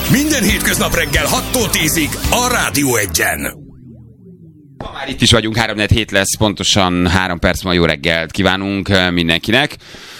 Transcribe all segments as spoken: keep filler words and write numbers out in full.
Minden hétköznap reggel hattól tízig a Rádió Egyen. Ma már itt is vagyunk, három negyven hét lesz, pontosan három perc, ma jó reggelt kívánunk mindenkinek.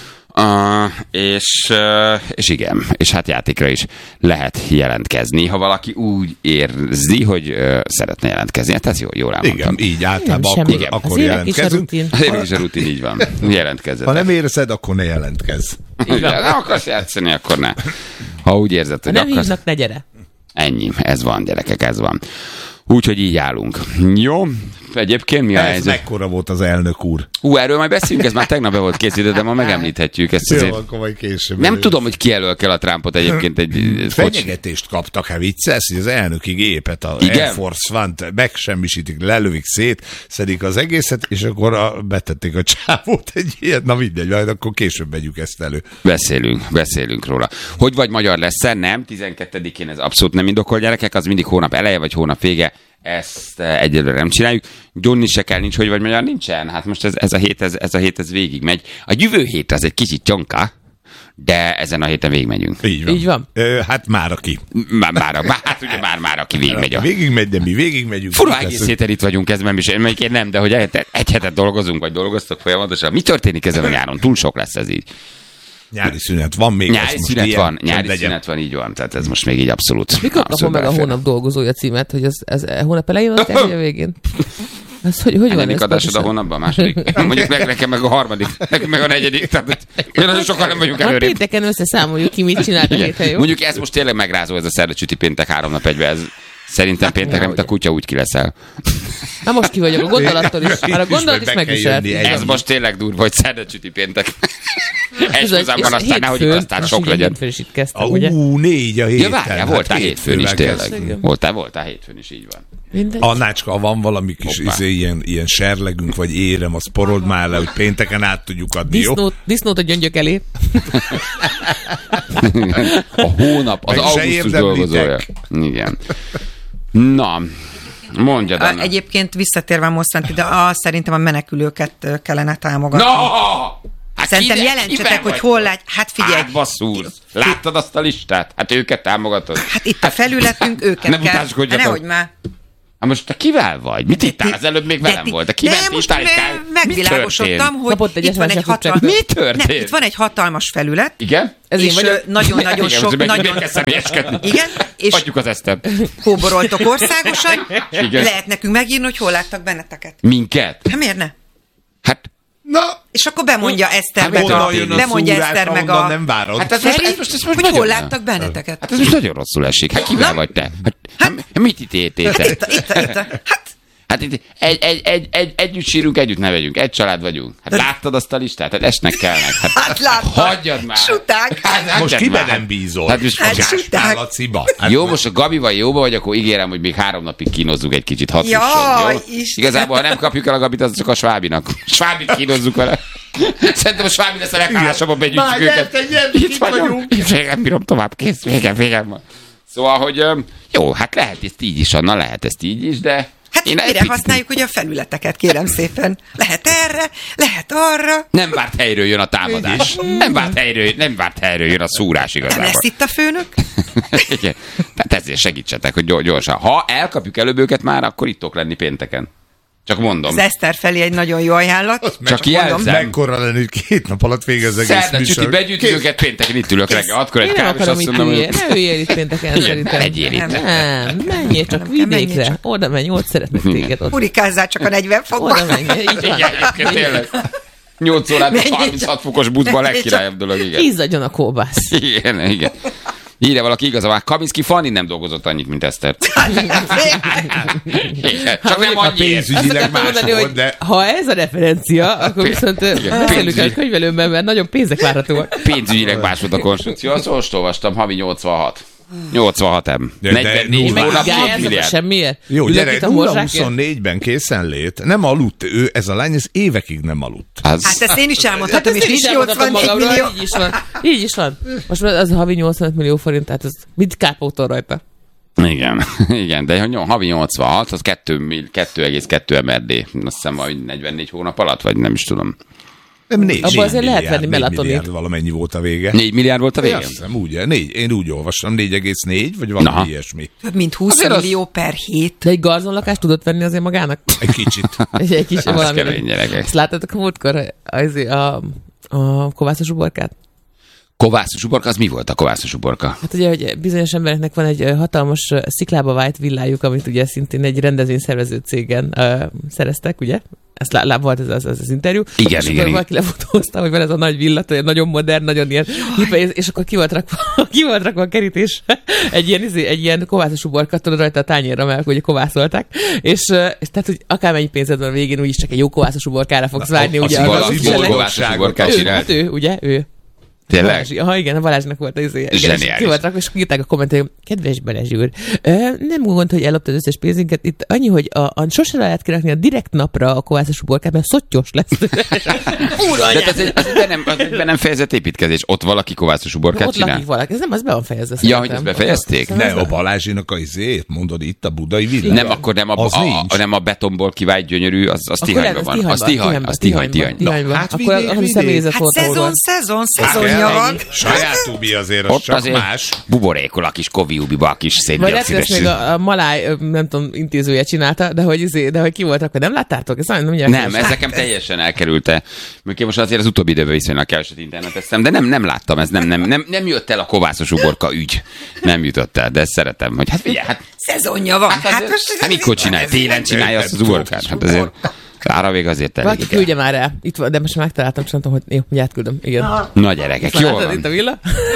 Uh, és, uh, és igen, és hát játékra is lehet jelentkezni, ha valaki úgy érzi, hogy uh, szeretne jelentkezni. Hát ez jó, jól elmondtam. Igen, így általában igen, akkor, igen. akkor jelentkezünk. Az évek is a rutin, így van. Jelentkezzetek. Ha nem érzed, akkor ne jelentkezz. Igen, nem akarsz játszani, akkor ne. Ha úgy érzed, hogy ha nem akarsz... hívnak, ne gyere. Ennyi, ez van, gyerekek, ez van. Úgyhogy így állunk. Jó, egyébként mi a ez helyzet? mekkora volt az elnök úr? Ú, erről majd beszélünk, ez már tegnap be volt készítve, de ma megemlíthetjük. Ezt azért... Jó, akkor majd később. Nem előtt. Tudom, hogy ki elől kell a Trumpot egyébként. Egy... Fenyegetést kaptak, ha vicces, hogy az elnöki gépet, a Igen? Air Force One-t megsemmisítik, lelövik szét, szedik az egészet, és akkor a, betették a csávót egy ilyet, na mindegy, majd akkor később vegyük ezt elő. Beszélünk, beszélünk róla. Hogy vagy magyar lesz-e? Nem, tizenkettedikén ez abszolút nem indokol, gyerekek, az mindig hónap eleje vagy hónap vége. Ezt egyelőre nem csináljuk. Gyonni se kell, nincs, hogy vagy magyar, nincsen. Hát most ez, ez a hét, ez, ez a hét, ez végig megy. A jövő hét az egy kicsit csonka, de ezen a héten végigmegyünk. Így van. Így van. Ö, hát már aki. Már, már, már, hát ugye már, már aki végigmegy. A... Végigmegy, de mi végigmegyünk. Fura egész héten itt vagyunk, ez nem is, én nem, de hogy egy, egy hetet dolgozunk, vagy dolgoztok folyamatosan. Mi történik ezen a nyáron? Túl sok lesz ez így. Nyári szünet van még. Nyári szünet van, nyári szünet van, így van. Tehát ez most még így abszolút. Mikor kapom meg a hónap dolgozója címet, hogy ez, ez hónap elején van, vagy a végén? Ez hogy, hogy van ez? Adásod a hónapban, a második. Mondjuk meg nekem meg a harmadik, nekünk meg a negyedik. Tehát nagyon sokan nem vagyunk előrébb. Hát pénteken összeszámoljuk ki, mit csinált a héten, jó? Mondjuk ez most tényleg megrázó, ez a szerda csüti péntek három nap egybe. Ez szerintem péntek, nem, a kutya úgy ki leszel. Na most ki vagyok, a gondolattól is. Már a gondolat is megviselt. Ez most tényleg durva, hogy szerda csüti péntek. Egy hozzámban aztán nehogy itt aztán sok legyen. Ú, négy a héten. Ja, várjál, voltál hétfőn is tényleg. Voltál, voltál hétfőn is, így van. Mindegy. Annácska, van valami kis izé, ilyen, ilyen serlegünk, vagy érem, az porold már le, hogy pénteken át tudjuk adni, disznót, jó? Disznót a gyöngyök elé. A hónap, az augusztus dolgozója. Igen. Na, mondjad, Anna. Egyébként visszatérve most, de a, szerintem a menekülőket kellene támogatni. No! Hát szerintem kide, jelentsetek, hogy hol lát. Hát figyelj. Hát basszúr. Láttad azt a listát? Hát őket támogatod. Hát itt a felületünk, őket nem kell. Hát nehogy már. Hát most te kivel vagy? Mit ittál? Az előbb még velem volt. De kiment ittál? Megvilágosodtam, hogy itt van egy hatalmas... Mi történt? Nem, itt van egy hatalmas felület. Igen? Ez és nagyon-nagyon sok... Nagyon... Igen? És adjuk az Eszter. Kóboroltok országosan. Lehet nekünk megírni, hogy hol láttak benneteket. Minket? Hát miért ne? Hát... Na, és akkor bemondja Eszter meg a... Bemondja Eszter meg a... Nem várod. Hát ez most, ez most, ez most hogy hol láttak benneteket? Hát ez most nagyon rosszul esik. Hát kivel vagy te? Hát, hát mit itt értél te? Hát itt, itt, itt, hát... Hát itt egy, egy, egy, egy, együtt sírunk, együtt nevetünk. Egy család vagyunk. Hát láttad azt a listát? Hát esnek kellnek. Hát, hát láttam. Hagyjad már. Suták. Hát, most kiben nem bízol? Hát most hát suták. Hát jó, most a Gabival jóba vagy, akkor ígérem, hogy még három napig kínozzuk egy kicsit. Hat Jaj, igazából, ha nem kapjuk el a Gabit, az csak a Svábinak. Svábit kínozzuk vele. Szerintem a Svábi lesz a leghálásabb, begyűjtjük őket. Itt vagyunk. Végem bírom tovább, kész, végem, végem. Szóval, hogy jó, hát lehet ezt így is, Anna, lehet ezt így is, de... Hát én mire használjuk ugye a felületeket, kérem szépen. Lehet erre, lehet arra. Nem várt helyről jön a támadás. Nem várt helyről, nem várt helyről jön a szúrás igazából. Nem lesz itt a főnök? Igen. Tehát ezért segítsetek, hogy gyorsan. Ha elkapjuk előbb őket már, akkor ittok lenni pénteken. Csak mondom. Az Eszter felé egy nagyon jó ajánlat. Csak jelzem. Mekkora lenni, hogy két nap alatt végez egész műsor. Szerda csüti, begyűjtjük őket, pénteken itt ülök reggel. Akkor egy kávés, azt mondom, hogy... Ne üljél itt pénteken, szerintem. Ne legyél itt. Nem, menjél csak vidékre. Oda menj, ott szeretnek téged. Hurikázzál csak a negyven fokban. Oda menj, így van. Igen, tényleg. nyolc órát harminchat fokos buszban a legkirályabb dolog, igen. Izzadjon a kóbász. Igen, igen. Írja valaki igazán, Kaminski Fanni nem dolgozott annyit, mint Eszter. Csak nem annyi. Pénzügyileg más volt, de... Ha ez a referencia, akkor viszont beszélünk el a könyvelőmben, mert nagyon pénzek várhatóak. Pénzügyileg más volt a konstrukció. Azt most olvastam, havi nyolcvanhat. nyolcvanhat em. negyvennégy hónap, hat milliárd. Semmiért. Jó, gyere, nulla huszonnégyben készenlét. Nem aludt ő, ez a lány, ez évekig nem aludt. Az... Hát ezt én is elmondhatom, és is nyolcvannégy millió. Így is van. Így is van. Most már az havi nyolcvanöt millió forint, tehát ez mit kárpótol rajta? Igen, igen, de havi nyolcvanhat, az kettő egész kettő em er dé. Azt hiszem, hogy negyvennégy hónap alatt, vagy nem is tudom. Nem, négy, Abban négy azért lehet milliárd, venni négy melatonit. milliárd valamennyi volt a vége. négy milliárd volt a Én vége? azt hiszem, úgy, négy, én úgy olvastam, négy egész négy, vagy valami Aha. ilyesmi. Több mint húsz Azért az- millió per hét. De egy garzonlakást tudott venni azért magának? Egy kicsit. Egy, egy kis Az valami. kemény, gyerekek. Ezt láttatok a múltkor az, a, a kovászos uborkát? Kovászos uborka, az mi volt a kovászos uborka? Hát ugye, hogy bizonyos embereknek van egy ö, hatalmas ö, sziklába vájt villájuk, amit ugye szintén egy rendezvényszervező cégen uh, szereztek, ugye? Ezt lá, lá, volt ez az, az, az interjú. Igen, és igen, akkor igen. valaki lefotózta, hogy van ez a nagy villa, olyan nagyon modern, nagyon ilyen hipe, és, és akkor ki volt rakva, ki volt rakva a kerítés, egy ilyen, izé, egy ilyen kovászos uborkat, tudod, rajta a tányérra, mert ugye kovászolták, és, ö, és tehát, hogy akármennyi pénzed van a végén, úgyis csak egy jó kovászos uborkára fogsz várni, az ugye? igazi az- Valaki boldogságot kovászos uborkát ő, csinált. hát ő, ugye? Ő. Tényleg? Balázs, aha, igen, a Balázsnak volt az izé. Zseniális. Ki volt rakva, és írták a kommentet, kedves Balázs úr, ö, nem gond, hogy elloptad összes pénzünket, itt annyi, hogy a, a sose lehet kirakni a direkt napra a kovászos uborkát, mert szottyos lesz. Úr, De hát az egy, az egy be nem, az egy be nem fejezett építkezés. Ott valaki kovászos uborkát ott csinál? lakik valaki, ez nem, az be van fejezve. Ja, szerintem. hogy ezt befejezték? Azt- Ne, azt- a Balázsinak a izét, mondod itt a budai villa. Nem, akkor nem a, Az a, nincs. a, nem a betonból kivált gyönyörű, az, az Akkor Tihanyban lehet, van. Az Tihany, az Tihany, Tihany. Tihanyban. hát Akkor vidék, az a vidék. személyzet Hát volt szezon, ahol. szezon, Hát szezonja van. Saját tubi azért, az Ott csak azért más. buborékol a kis koviubiba, a kis Vagy lehet, hogy ezt széndioxides. még a, a maláj, ö, nem tudom, intézője csinálta, de hogy, izé, de hogy ki volt akkor, nem láttátok? Ez nagyon nem, Nem, ez nekem teljesen elkerülte. Mondjuk én most azért az utóbbi időben viszonylag keveset interneteztem, de nem, nem láttam, ez nem, nem, nem, nem jött el a kovászos uborka ügy. Nem jutott el, de ezt szeretem, hogy hát figyelj, hát, Szezonja van. Hát, hát, most hát mikor csinálja? Télen csinálja azt az uborkát? Hát azért ára még azért Valaki telik. küldje már el. Itt van, de most már megtaláltam, csak nem tudom, hogy jó, hogy átküldöm. Igen. Na gyerekek, Már jó látod itt a van. villa?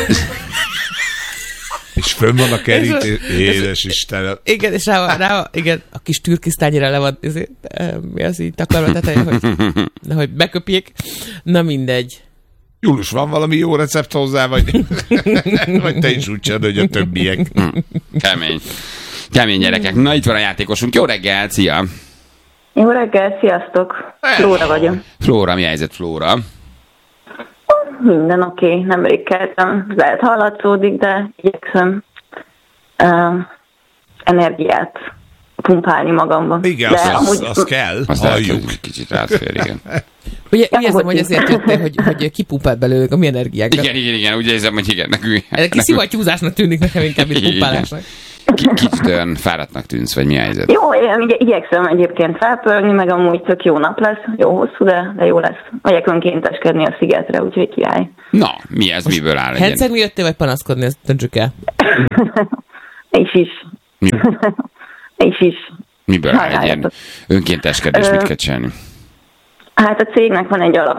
És fönn van a kerítés. Édes Istenem. Igen, és rá, rá igen, a kis türkisztányira le van, ezért, eh, mi az így takarva teteje, hogy, de hogy beköpjék. Na mindegy. Július, van valami jó recept hozzá, vagy, vagy te is úgy csinálod, hogy a többiek. Kemény. Kemény gyerekek. Na itt van a játékosunk. Jó reggel, szia! Jó reggel, sziasztok! Flóra vagyok. Flóra, mi a helyzet, Flóra? Minden oké, okay. Nemrég keltem. Lehet hallatszódik, de igyekszem uh, energiát pumpálni magamban. Igen, de az, az, amúgy, az kell, Azt lehet, halljuk. hogy kicsit rátfér, igen. Ugye Ja, úgy érzem, hogy hogy így. azért jöttél, hogy, hogy kipumpált belőlük a mi energiánkat. Igen, igen, igen, úgy érzem, hogy igen, nekünk. Ez egy kis szivattyúzásnak tűnik nekem inkább, mint Igen. pumpálásnak. Ki- Kicsit olyan fáradtnak tűnsz, vagy mi a helyzet? jó, én igye, igyekszem egyébként felpörni, meg amúgy tök jó nap lesz. Jó hosszú, de, de jó lesz. Megyek önkénteskedni a szigetre, úgyhogy király. Na, mi ez, miből áll egy Hercegni jöttél, vagy panaszkodni, ezt döntsük el. És is. Mi? És is. Miből áll egy ilyen Hajrá, önkénteskedés, Ö, mit kell csinálni? Hát a cégnek van egy alap